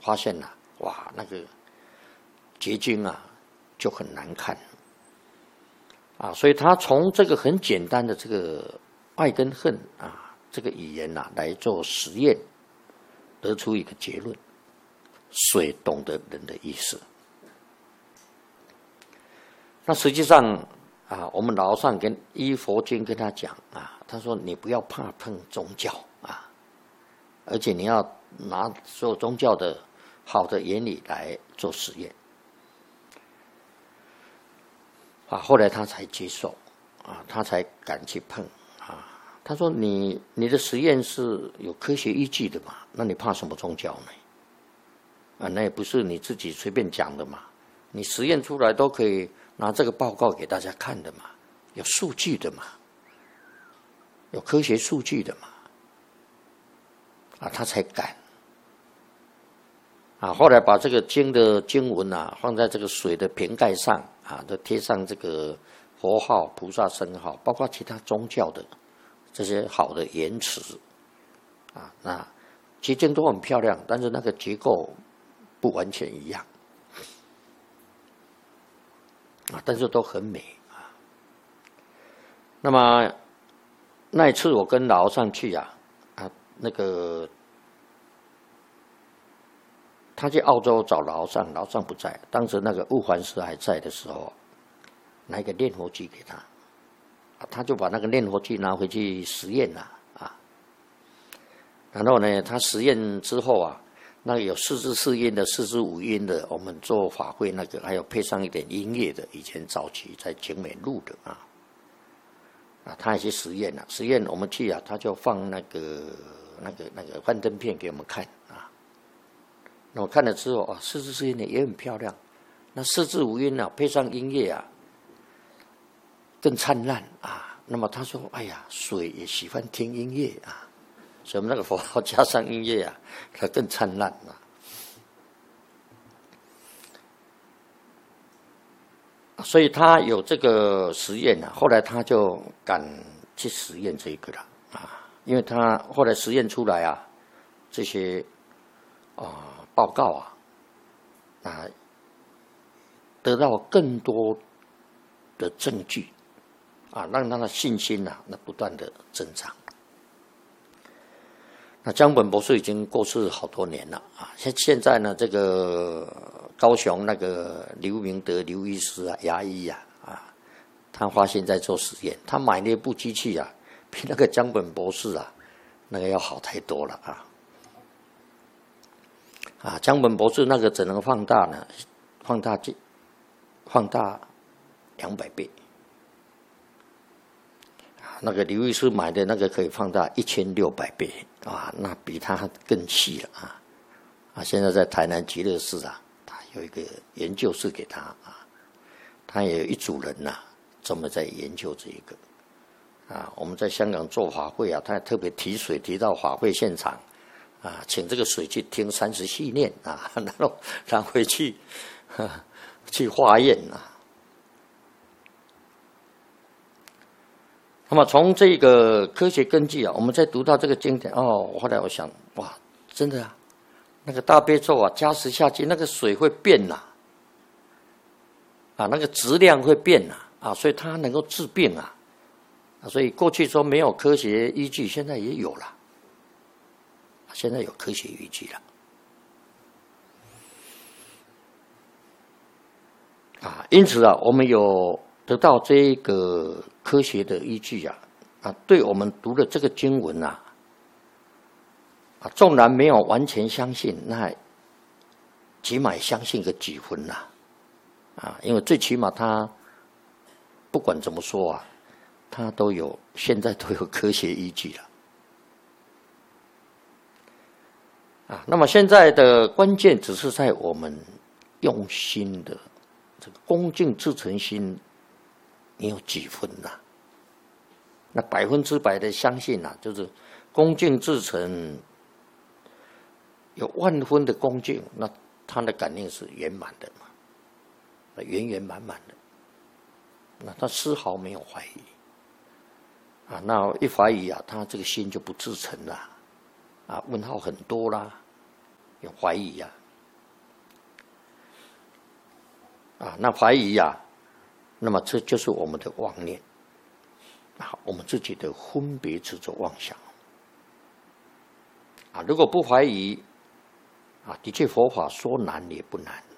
发现了哇，那个结晶啊就很难看啊，所以他从这个很简单的这个爱跟恨啊这个语言啊来做实验，得出一个结论：水懂得人的意思。那实际上啊，我们老上跟依佛经跟他讲啊，他说你不要怕碰宗教啊，而且你要拿所有宗教的好的原理来做实验啊。后来他才接受啊，他才敢去碰啊。他说你的实验是有科学依据的嘛，那你怕什么宗教呢？啊，那也不是你自己随便讲的嘛，你实验出来都可以拿这个报告给大家看的嘛，有数据的嘛，有科学数据的嘛，啊，他才敢啊。后来把这个经的经文啊放在这个水的瓶盖上啊，都贴上这个佛号、菩萨圣号，包括其他宗教的这些好的言辞啊，那结晶都很漂亮，但是那个结构不完全一样啊，但是都很美啊。那么那一次我跟老和尚去啊，那个他去澳洲找老和尚，老和尚不在，当时那个悟还师还在的时候，拿一个念佛机给他，他就把那个念佛机拿回去实验了啊。然后呢，他实验之后啊，那个有四字四音的、四字五音的，我们做法会那个，还有配上一点音乐的，以前早期在景美录的啊。他也去实验了，实验我们去啊，他就放那个幻灯片给我们看啊。那我看了之后啊，四字四音的也很漂亮，那四字五音啊，配上音乐啊，更灿烂啊。那么他说：“哎呀，水也喜欢听音乐啊。”所以我们那个佛号加上音乐啊，它更灿烂啊。所以他有这个实验啊，后来他就敢去实验这个了啊，因为他后来实验出来啊，这些报告啊得到更多的证据啊，让他的信心啊那不断的增长。那江本博士已经过世好多年了啊，现在呢，这个高雄那个刘明德刘医师啊，牙医啊，他发现在做实验，他买那部机器啊，比那个江本博士啊，那个要好太多了啊。江本博士那个只能放大呢，放大200倍。那个刘医师买的那个可以放大1600倍啊，那比他更细了啊！现在在台南极乐寺啊，他有一个研究室给他啊，他也有一组人呐，专门在研究这一个啊。我们在香港做法会啊，他还特别提水提到法会现场啊，请这个水去听30系念啊，然后拿回去去化验啊。那么从这个科学根据啊，我们再读到这个经典后来我想，哇，真的啊，那个大悲咒啊，加持下去，那个水会变那个质量会变所以它能够治病所以过去说没有科学依据，现在也有了，现在有科学依据了因此我们有得到这个科学的依据对我们读的这个经文纵然没有完全相信，那起码相信个几分因为最起码他不管怎么说他现在都有科学依据了那么现在的关键只是在我们用心的这个恭敬至诚心，你有几分那100%的相信就是恭敬至诚，有10000分的恭敬，那他的感应是圆满的嘛，圆圆满满的，那他丝毫没有怀疑那一怀疑他这个心就不至诚了问号很多啦，有怀疑那怀疑那么这就是我们的妄念我们自己的分别执着妄想如果不怀疑的确佛法说难也不难。